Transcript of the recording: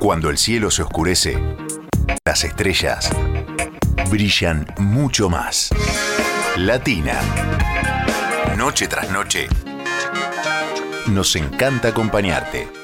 Cuando el cielo se oscurece, las estrellas brillan mucho más. Latina. Noche tras noche, nos encanta acompañarte.